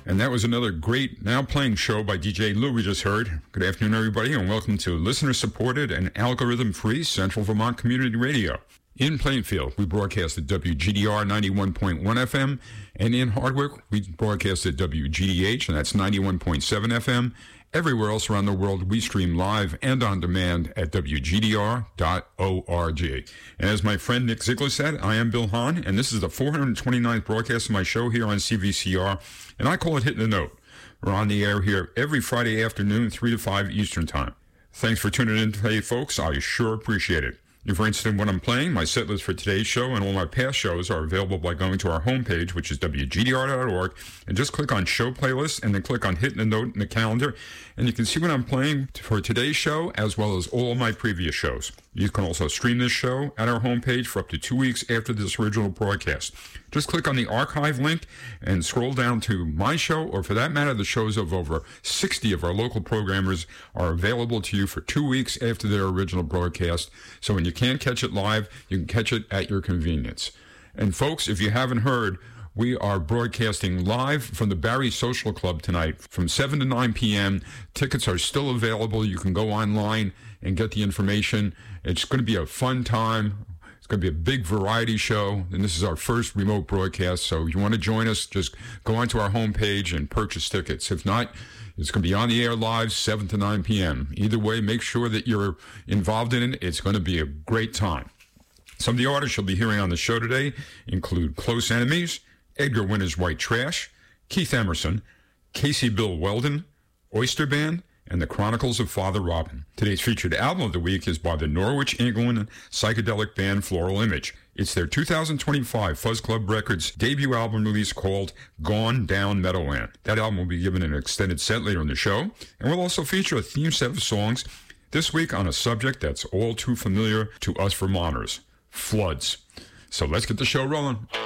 And that was another great Now Playing show by DJ Lou we just heard. Good afternoon, everybody, and welcome to listener-supported and algorithm-free Central Vermont Community Radio. In Plainfield, we broadcast at WGDR 91.1 FM, and in Hardwick, we broadcast at WGDH, and that's 91.7 FM. Everywhere else around the world, we stream live and on demand at WGDR.org. And as my friend Nick Ziegler said, I am Bill Hahn, and this is the 429th broadcast of my show here on CVCR, and I call it Hitting the Note. We're on the air here every Friday afternoon, 3 to 5 Eastern Time. Thanks for tuning in today, folks. I sure appreciate it. If you're interested in what I'm playing, my set list for today's show and all my past shows are available by going to our homepage, which is WGDR.org, and just click on Show Playlist and then click on Hitting a Note in the calendar, and you can see what I'm playing for today's show as well as all my previous shows. You can also stream this show at our homepage for up to 2 weeks after this original broadcast. Just click on the archive link and scroll down to my show, or for that matter, the shows of over 60 of our local programmers are available to you for 2 weeks after their original broadcast. So when you can't catch it live, you can catch it at your convenience. And folks, if you haven't heard, we are broadcasting live from the Barry Social Club tonight from 7 to 9 p.m. Tickets are still available. You can go online and get the information. It's going to be a fun time. It's going to be a big variety show, and this is our first remote broadcast, so if you want to join us, just go onto our homepage and purchase tickets. If not, it's going to be on the air live 7 to 9 p.m. Either way, make sure that you're involved in it. It's going to be a great time. Some of the artists you'll be hearing on the show today include Close Enemies, Edgar Winter's White Trash, Keith Emerson, Casey Bill Weldon, Oyster Band, and the Chronicles of Father Robin. Today's featured album of the week is by the Norwich, England psychedelic band Floral Image. It's their 2025 Fuzz Club Records debut album release called Gone Down Meadowland. That album will be given an extended set later in the show, and we'll also feature a theme set of songs this week on a subject that's all too familiar to us Vermonters, floods. So let's get the show rolling.